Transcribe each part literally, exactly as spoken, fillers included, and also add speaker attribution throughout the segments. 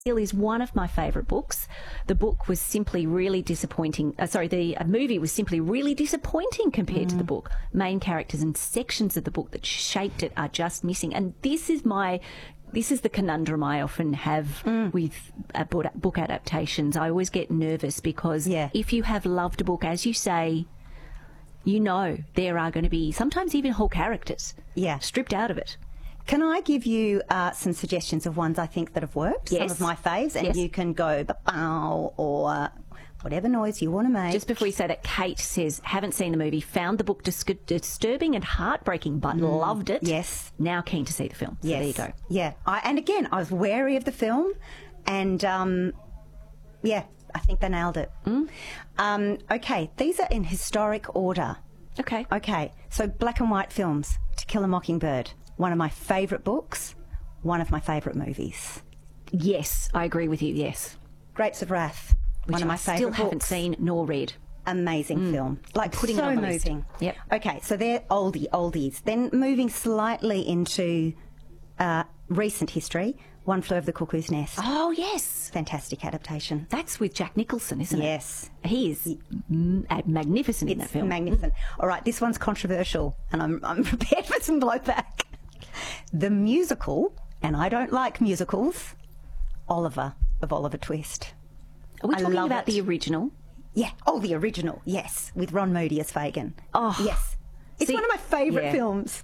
Speaker 1: Seal is one of my favourite books. The book was simply really disappointing. Uh, sorry, the uh, movie was simply really disappointing compared mm. to the book. Main characters and sections of the book that shaped it are just missing. And this is my... This is the conundrum I often have mm. with uh, book adaptations. I always get nervous because
Speaker 2: yeah.
Speaker 1: if you have loved a book, as you say, you know there are going to be sometimes even whole characters
Speaker 2: yeah.
Speaker 1: stripped out of it.
Speaker 2: Can I give you uh, some suggestions of ones I think that have worked?
Speaker 1: Yes.
Speaker 2: Some of my faves, and
Speaker 1: yes.
Speaker 2: you can go bow or whatever noise you want to make.
Speaker 1: Just before you say that, Kate says, haven't seen the movie, found the book dis- disturbing and heartbreaking, but mm. loved it.
Speaker 2: Yes.
Speaker 1: Now keen to see the film. So
Speaker 2: yes.
Speaker 1: there you go.
Speaker 2: Yeah. I, and again, I was wary of the film, and um, yeah, I think they nailed it.
Speaker 1: Mm.
Speaker 2: Um, okay, these are in historic order.
Speaker 1: Okay.
Speaker 2: Okay, so black and white films, To Kill a Mockingbird. One of my favourite books, one of my favourite movies.
Speaker 1: Yes, I agree with you, yes.
Speaker 2: Grapes of Wrath,
Speaker 1: Which
Speaker 2: one of my
Speaker 1: I
Speaker 2: favourite
Speaker 1: still
Speaker 2: books.
Speaker 1: haven't seen nor read.
Speaker 2: Amazing mm. film. Like,
Speaker 1: putting
Speaker 2: so
Speaker 1: it on the
Speaker 2: moving.
Speaker 1: List. Yep.
Speaker 2: Okay, so they're oldie, oldies. Then moving slightly into uh, recent history, One Flew Over the Cuckoo's Nest.
Speaker 1: Oh, yes.
Speaker 2: Fantastic adaptation.
Speaker 1: That's with Jack Nicholson, isn't
Speaker 2: yes.
Speaker 1: it? Yes. He is m- magnificent
Speaker 2: it's
Speaker 1: in that film.
Speaker 2: magnificent. All right, this one's controversial, and I'm, I'm prepared for some blowback. The musical, and I don't like musicals, Oliver of Oliver Twist.
Speaker 1: Are we
Speaker 2: I
Speaker 1: talking
Speaker 2: love
Speaker 1: about
Speaker 2: it.
Speaker 1: the original?
Speaker 2: Yeah. Oh, the original, yes, with Ron Moody as Fagin.
Speaker 1: Oh.
Speaker 2: Yes. It's
Speaker 1: See,
Speaker 2: one of my favourite
Speaker 1: yeah.
Speaker 2: films.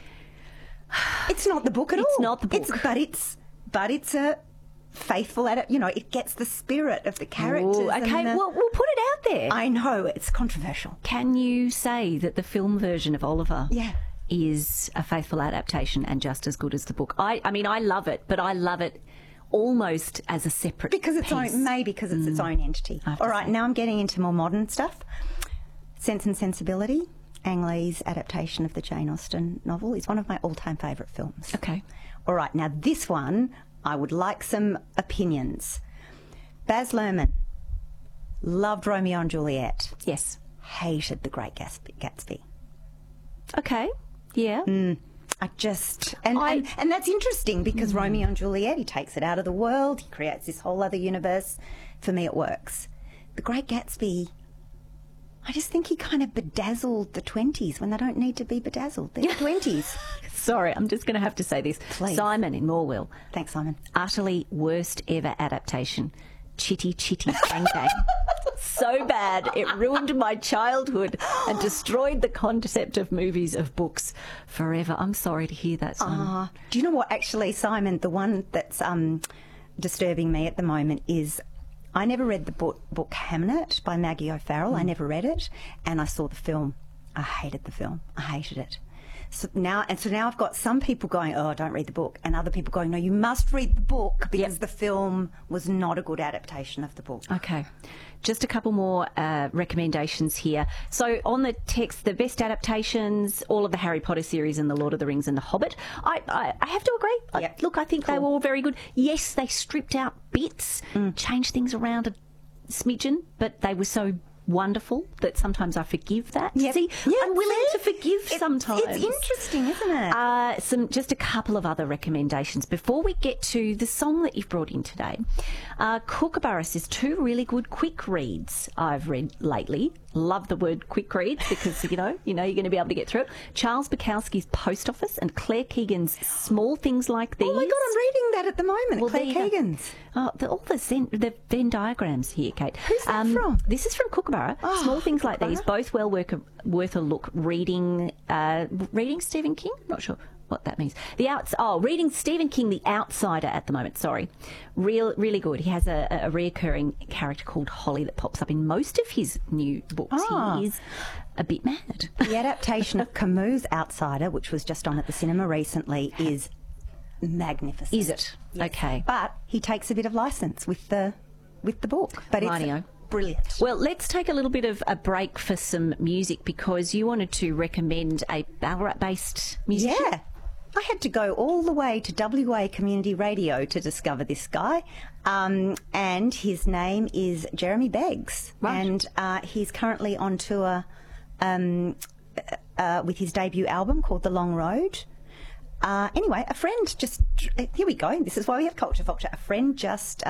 Speaker 2: It's not the book at
Speaker 1: it's
Speaker 2: all.
Speaker 1: It's not the book.
Speaker 2: It's, but it's but it's a faithful edit. You know, it gets the spirit of the characters.
Speaker 1: Ooh, okay,
Speaker 2: and the,
Speaker 1: well, we'll put it out there.
Speaker 2: I know, it's controversial.
Speaker 1: Can you say that the film version of Oliver
Speaker 2: yeah.
Speaker 1: is a faithful adaptation and just as good as the book? I, I mean, I love it, but I love it almost as a separate
Speaker 2: because it's
Speaker 1: piece.
Speaker 2: own, maybe because it's mm. its own entity. All right, say. Now I'm getting into more modern stuff. Sense and Sensibility, Ang Lee's adaptation of the Jane Austen novel, is one of my all-time favourite films.
Speaker 1: Okay.
Speaker 2: All right, now this one, I would like some opinions. Baz Luhrmann loved Romeo and Juliet.
Speaker 1: Yes.
Speaker 2: Hated The Great Gatsby. Gatsby.
Speaker 1: Okay, yeah.
Speaker 2: Mm. I just... And,
Speaker 1: I,
Speaker 2: and, and that's interesting because
Speaker 1: mm.
Speaker 2: Romeo and Juliet, he takes it out of the world, he creates this whole other universe. For me, it works. The Great Gatsby, I just think he kind of bedazzled the twenties when they don't need to be bedazzled. They're the twenties.
Speaker 1: Sorry, I'm just going to have to say this.
Speaker 2: Please.
Speaker 1: Simon in Morwell.
Speaker 2: Thanks, Simon.
Speaker 1: Utterly worst ever adaptation. Chitty Chitty Bang Bang. So bad it ruined my childhood and destroyed the concept of movies, of books forever. I'm sorry to hear that, Simon.
Speaker 2: Uh, do you know what, actually, Simon, the one that's um, disturbing me at the moment is I never read the book, book Hamnet by Maggie O'Farrell. Mm. I never read it, and I saw the film. I hated the film. I hated it. So now, and so now I've got some people going, oh, don't read the book, and other people going, no, you must read the book because yep. the film was not a good adaptation of the book.
Speaker 1: Okay. Just a couple more uh, recommendations here. So on the text, the best adaptations, all of the Harry Potter series and the Lord of the Rings and the Hobbit. I, I, I have to agree.
Speaker 2: Yep.
Speaker 1: I, look, I think cool. they were all very good. Yes, they stripped out bits,
Speaker 2: mm.
Speaker 1: changed things around a smidgen, but they were so wonderful that sometimes I forgive that.
Speaker 2: Yep.
Speaker 1: See,
Speaker 2: yep.
Speaker 1: I'm willing to forgive
Speaker 2: it,
Speaker 1: sometimes.
Speaker 2: It's interesting, isn't it?
Speaker 1: Uh, some just a couple of other recommendations before we get to the song that you've brought in today. Uh, Kookaburra says two really good quick reads I've read lately. Love the word quick reads because you know you know you're going to be able to get through it. Charles Bukowski's Post Office and Claire Keegan's Small Things Like These.
Speaker 2: Oh my God, I'm reading that at the moment.
Speaker 1: Well,
Speaker 2: Claire Keegan's.
Speaker 1: Oh, the, all the, Zen, the Venn diagrams here, Kate.
Speaker 2: Who's that
Speaker 1: um,
Speaker 2: from?
Speaker 1: This is from Kookaburra.
Speaker 2: Oh,
Speaker 1: Small Things Like
Speaker 2: Kookaburra.
Speaker 1: These, both well worth a, worth a look. Reading, uh, reading Stephen King. Not sure what that means. The outs. Oh, reading Stephen King, The Outsider at the moment. Sorry, real, really good. He has a, a reoccurring character called Holly that pops up in most of his new books.
Speaker 2: Oh.
Speaker 1: He is a bit mad.
Speaker 2: The adaptation of Camus' Outsider, which was just on at the cinema recently, is magnificent.
Speaker 1: Is it?
Speaker 2: Yes.
Speaker 1: Okay.
Speaker 2: But he takes a bit of license with the with the book. But
Speaker 1: Rightio.
Speaker 2: It's brilliant.
Speaker 1: Well, let's take a little bit of a break for some music because you wanted to recommend a Ballarat-based musician.
Speaker 2: Yeah. I had to go all the way to W A Community Radio to discover this guy. Um, and his name is Jeremy Beggs.
Speaker 1: Right.
Speaker 2: And uh, he's currently on tour um, uh, with his debut album called The Long Road. Uh, anyway, a friend just, here we go. This is why we have Culture Vulture. A friend just